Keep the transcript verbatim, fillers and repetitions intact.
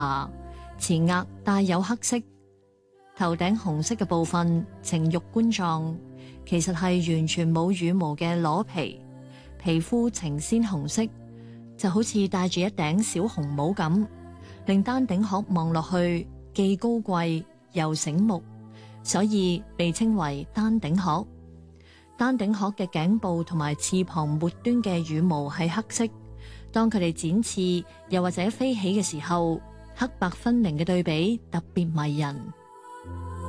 前額帶有黑色，頭頂紅色嘅部分呈玉冠狀，其實係完全冇羽毛嘅裸皮，皮膚呈鮮紅色，就好似戴住一頂小紅帽咁，令丹頂鶴望落去既高貴又醒目，所以被稱為丹頂鶴。丹頂鶴嘅頸部同埋翅膀末端嘅羽毛係黑色，當佢哋展翅又或者飛起嘅時候，黑白分明嘅對比特別迷人。